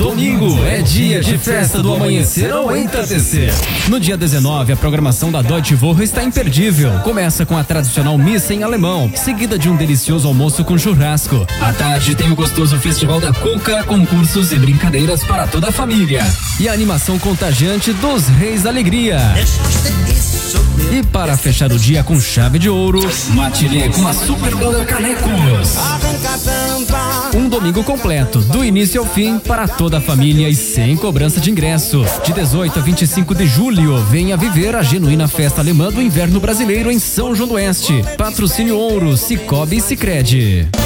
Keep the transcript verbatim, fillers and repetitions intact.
Domingo é dia de festa do amanhecer ao entardecer. No dia dezenove, a programação da Deutsche Woche está imperdível. Começa com a tradicional missa em alemão, seguida de um delicioso almoço com churrasco. À tarde tem o gostoso Festival da Cuca, concursos e brincadeiras para toda a família. E a animação contagiante dos Reis da Alegria. E para fechar o dia com chave de ouro, matinê com a Super Banda Canecos. Um domingo completo, do início ao fim, para toda a família e sem cobrança de ingresso. De dezoito a vinte e cinco de julho, venha viver a genuína festa alemã do inverno brasileiro em São João do Oeste. Patrocínio Ouro, Cicobi e Sicredi.